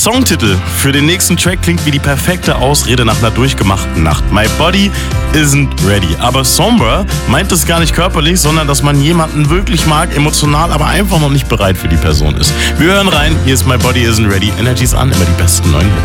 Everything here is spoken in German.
Songtitel für den nächsten Track klingt wie die perfekte Ausrede nach einer durchgemachten Nacht. My body isn't ready. Aber Sombra meint es gar nicht körperlich, sondern dass man jemanden wirklich mag, emotional, aber einfach noch nicht bereit für die Person ist. Wir hören rein, hier ist My Body Isn't Ready. Energy ist an, immer die besten neuen Hits.